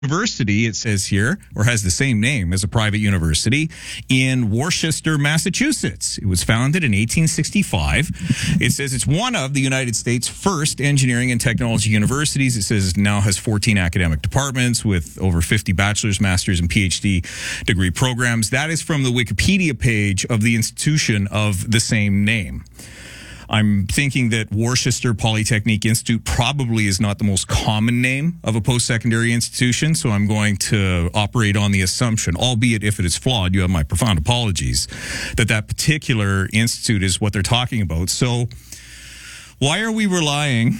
University, it says here, or has the same name as a private university in Worcester, Massachusetts. It was founded in 1865. It says it's one of the United States' first engineering and technology universities. It says it now has 14 academic departments with over 50 bachelor's, master's, and PhD degree programs. That is from the Wikipedia page of the institution of the same name. I'm thinking that Worcester Polytechnic Institute probably is not the most common name of a post-secondary institution, so I'm going to operate on the assumption, albeit if it is flawed, you have my profound apologies, that that particular institute is what they're talking about. So why are we relying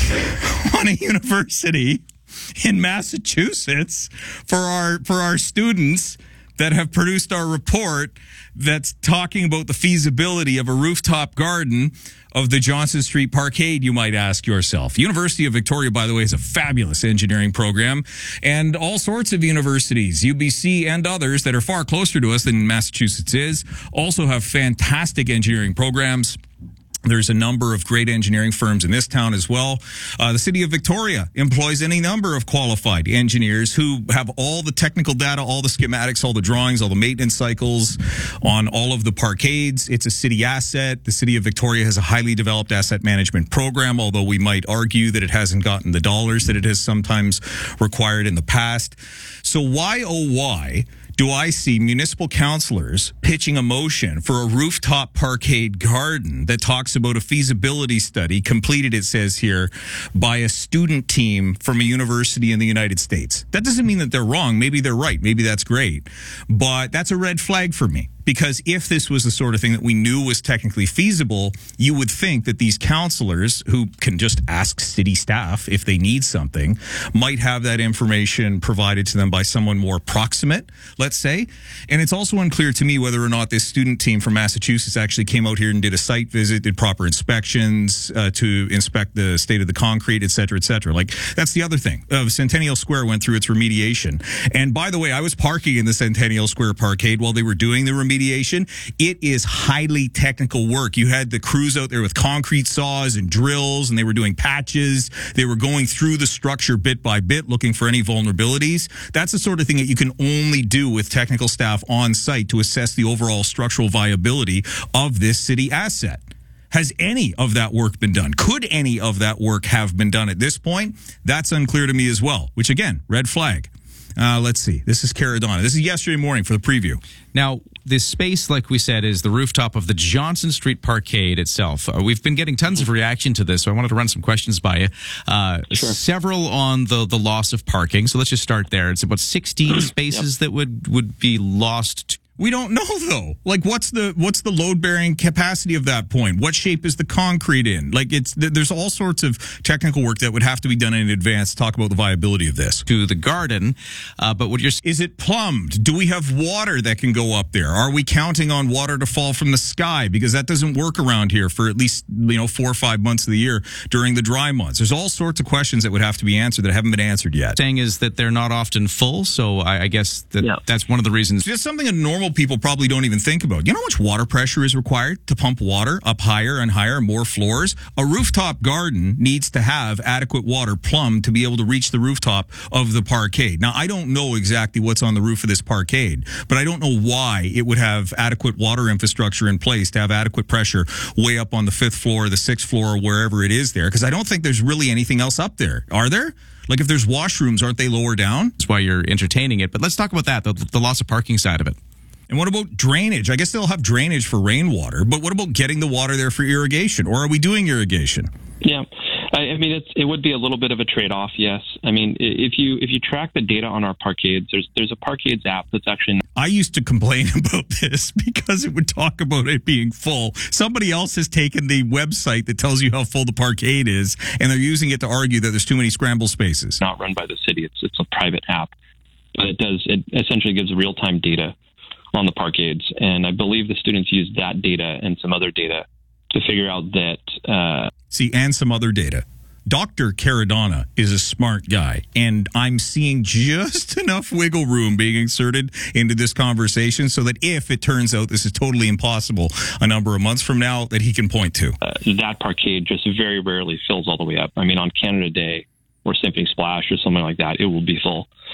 on a university in Massachusetts for our students that have produced our report that's talking about the feasibility of a rooftop garden of the Johnson Street Parkade, you might ask yourself. University of Victoria, by the way, is a fabulous engineering program, and all sorts of universities, UBC and others that are far closer to us than Massachusetts is, also have fantastic engineering programs. There's a number of great engineering firms in this town as well. The city of Victoria employs any number of qualified engineers who have all the technical data, all the schematics, all the drawings, all the maintenance cycles on all of the parkades. It's a city asset. The city of Victoria has a highly developed asset management program, although we might argue that it hasn't gotten the dollars that it has sometimes required in the past. So why, oh why, do I see municipal councillors pitching a motion for a rooftop parkade garden that talks about a feasibility study completed, it says here, by a student team from a university in the United States? That doesn't mean that they're wrong. Maybe they're right. Maybe that's great. But that's a red flag for me. Because if this was the sort of thing that we knew was technically feasible, you would think that these counselors who can just ask city staff if they need something might have that information provided to them by someone more proximate, let's say. And it's also unclear to me whether or not this student team from Massachusetts actually came out here and did a site visit, did proper inspections to inspect the state of the concrete, et cetera, et cetera. Like, that's the other thing. Centennial Square went through its remediation. And by the way, I was parking in the Centennial Square Parkade while they were doing the remediation. It is highly technical work. You had the crews out there with concrete saws and drills, and they were doing patches. They were going through the structure bit by bit, looking for any vulnerabilities. That's the sort of thing that you can only do with technical staff on site to assess the overall structural viability of this city asset. Has any of that work been done? Could any of that work have been done at this point? That's unclear to me as well, which again, red flag. Let's see. This is Caradonna. This is yesterday morning for the preview. Now, this space, like we said, is the rooftop of the Johnson Street Parkade itself. We've been getting tons of reaction to this, so I wanted to run some questions by you. Sure. Several on the loss of parking. So let's just start there. It's about 16 spaces that would be lost. We don't know, though. Like, what's the load-bearing capacity of that point? What shape is the concrete in? Like, there's all sorts of technical work that would have to be done in advance to talk about the viability of this. To the garden, but what you're... Is it plumbed? Do we have water that can go up there? Are we counting on water to fall from the sky? Because that doesn't work around here for at least, 4 or 5 months of the year during the dry months. There's all sorts of questions that would have to be answered that haven't been answered yet. Saying is that they're not often full, so I guess that's one of the reasons. Just something a normal people probably don't even think about. You know how much water pressure is required to pump water up higher and higher, more floors? A rooftop garden needs to have adequate water plumbed to be able to reach the rooftop of the parkade. Now, I don't know exactly what's on the roof of this parkade, but I don't know why it would have adequate water infrastructure in place to have adequate pressure way up on the 5th floor, the 6th floor, or wherever it is there, because I don't think there's really anything else up there. Are there? Like, if there's washrooms, aren't they lower down? That's why you're entertaining it. But let's talk about that, the loss of parking side of it. And what about drainage? I guess they'll have drainage for rainwater, but what about getting the water there for irrigation? Or are we doing irrigation? Yeah. I mean, it would be a little bit of a trade-off, yes. I mean, if you track the data on our parkades, there's a parkades app that's actually... I used to complain about this because it would talk about it being full. Somebody else has taken the website that tells you how full the parkade is, and they're using it to argue that there's too many scramble spaces. Not run by the city. It's a private app. But it essentially gives real-time data on the parkades. And I believe the students use that data and some other data to figure out that... and some other data. Dr. Caradonna is a smart guy, and I'm seeing just enough wiggle room being inserted into this conversation so that if it turns out this is totally impossible a number of months from now, that he can point to. That parkade just very rarely fills all the way up. I mean, on Canada Day or Simping Splash or something like that, it will be full.